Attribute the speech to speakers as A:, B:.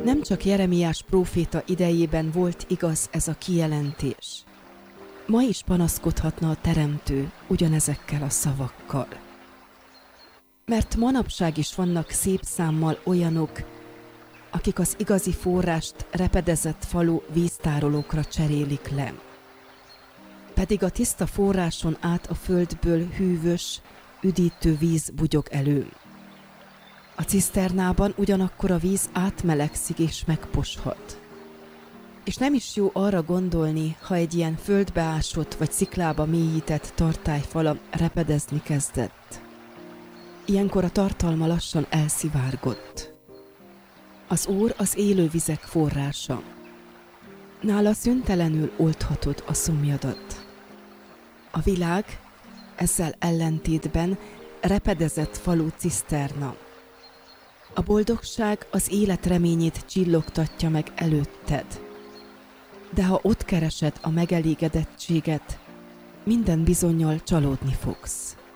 A: Nem csak Jeremiás próféta idejében volt igaz ez a kijelentés. Ma is panaszkodhatna a Teremtő ugyanezekkel a szavakkal. Mert manapság is vannak szép számmal olyanok, akik az igazi forrást repedezett falu víztárolókra cserélik le. Pedig a tiszta forráson át a földből hűvös, üdítő víz bugyog elő. A ciszternában ugyanakkor a víz átmelegszik és megposhat. És nem is jó arra gondolni, ha egy ilyen földbeásott vagy sziklába mélyített tartályfala repedezni kezdett. Ilyenkor a tartalma lassan elszivárgott. Az Úr az élő vizek forrása. Nála szüntelenül oldhatod a szomjadat. A világ ezzel ellentétben repedezett falu ciszterna. A boldogság az élet reményét csillogtatja meg előtted. De ha ott keresed a megelégedettséget, minden bizonnyal csalódni fogsz.